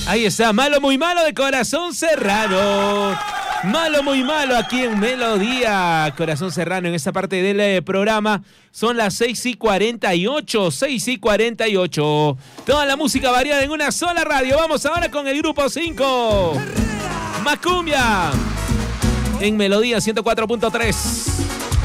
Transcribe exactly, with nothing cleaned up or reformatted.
Ahí está, Malo Muy Malo de Corazón Serrano. Malo Muy Malo aquí en Melodía Corazón Serrano en esta parte del eh, programa. Son las seis y cuarenta y ocho, seis y cuarenta y ocho. Toda la música variada en una sola radio. Vamos ahora con el grupo cinco. Macumbia en Melodía ciento cuatro punto tres.